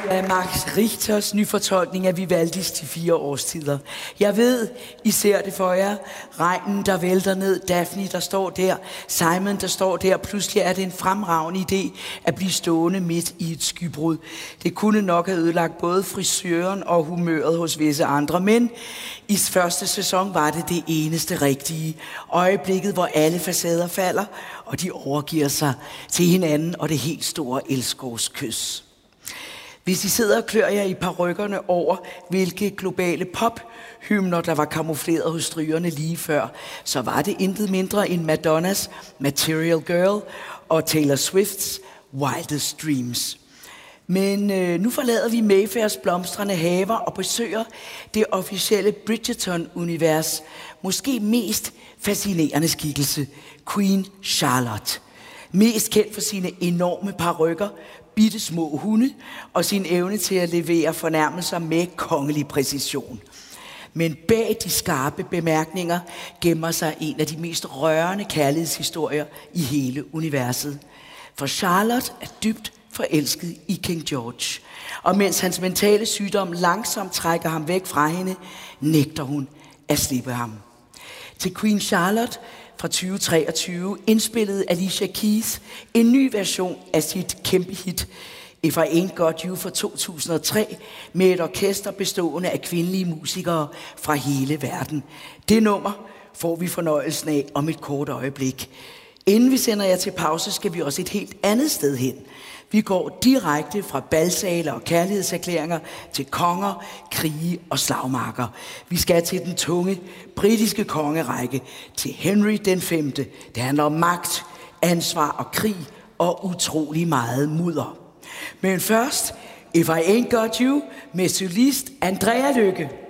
af Max Richters nyfortolkning af Vivaldis De fire årstider. Jeg ved, I ser det for jer. Regnen, der vælter ned, Daphne, der står der, Simon, der står der. Pludselig er det en fremragende idé at blive stående midt i et skybrud. Det kunne nok have ødelagt både frisøren og humøret hos visse andre, men i første sæson var det eneste rigtige. Øjeblikket, hvor alle facader falder, og de overgiver sig til hinanden og det helt store elskovskys. Hvis I sidder og klør jer i parykkerne over, hvilke globale pophymner, der var kamufleret hos strygerne lige før, så var det intet mindre end Madonnas Material Girl og Taylor Swifts Wildest Dreams. Men nu forlader vi Mayfairs blomstrende haver og besøger det officielle Bridgerton-univers. Måske mest fascinerende skikkelse, Queen Charlotte. Mest kendt for sine enorme parykker, bitte små hunde og sin evne til at levere fornærmelser med kongelig præcision. Men bag de skarpe bemærkninger gemmer sig en af de mest rørende kærlighedshistorier i hele universet. For Charlotte er dybt forelsket i King George, og mens hans mentale sygdom langsomt trækker ham væk fra hende, nægter hun at slippe ham. Til Queen Charlotte fra 2023 indspillede Alicia Keys en ny version af sit kæmpe hit If I Ain't Got You fra 2003 med et orkester bestående af kvindelige musikere fra hele verden. Det nummer får vi fornøjelsen af om et kort øjeblik. Inden vi sender jer til pause, skal vi også et helt andet sted hen. Vi går direkte fra balsale og kærlighedserklæringer til konger, krige og slagmarker. Vi skal til den tunge britiske kongerække, til Henry den 5. Det handler om magt, ansvar og krig og utrolig meget mudder. Men først, If I Ain't Got You med solist Andrea Lykke.